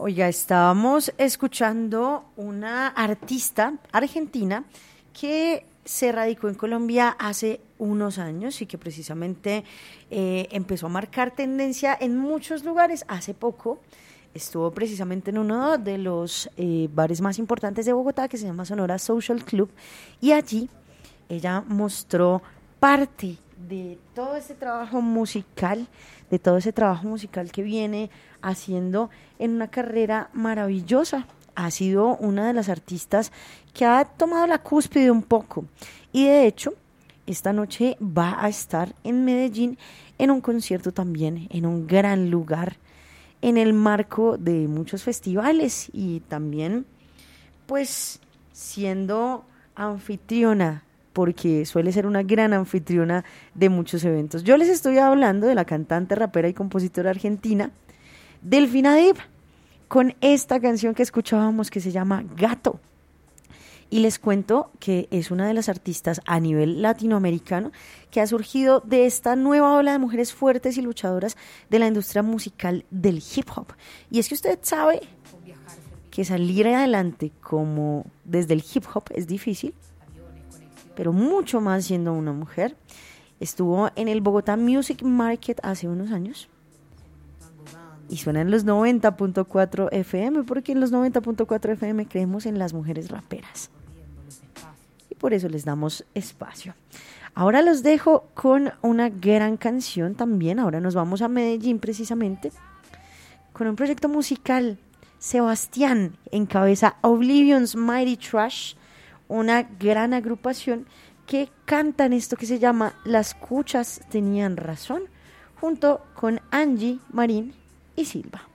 Oiga, estábamos escuchando una artista argentina que se radicó en Colombia hace unos años y que precisamente empezó a marcar tendencia en muchos lugares. Hace poco estuvo precisamente en uno de los bares más importantes de Bogotá, que se llama Sonora Social Club, y allí ella mostró parte de todo ese trabajo musical, que viene haciendo en una carrera maravillosa. Ha sido una de las artistas que ha tomado la cúspide un poco. Y de hecho, esta noche va a estar en Medellín en un concierto también, en un gran lugar, en el marco de muchos festivales y también, pues, siendo anfitriona, porque suele ser una gran anfitriona de muchos eventos. Yo les estoy hablando de la cantante, rapera y compositora argentina, Delfina Dip, con esta canción que escuchábamos que se llama Gato. Y les cuento que es una de las artistas a nivel latinoamericano que ha surgido de esta nueva ola de mujeres fuertes y luchadoras de la industria musical del hip hop. Y es que usted sabe que salir adelante como desde el hip hop es difícil, pero mucho más siendo una mujer. Estuvo en el Bogotá Music Market hace unos años y suena en los 90.4 FM, porque en los 90.4 FM creemos en las mujeres raperas y por eso les damos espacio. Ahora los dejo con una gran canción también. Ahora nos vamos a Medellín precisamente con un proyecto musical. Sebastián encabeza Oblivion's Mighty Trash, una gran agrupación que cantan esto que se llama Las Cuchas Tenían Razón, junto con Angie, Marín y Silva.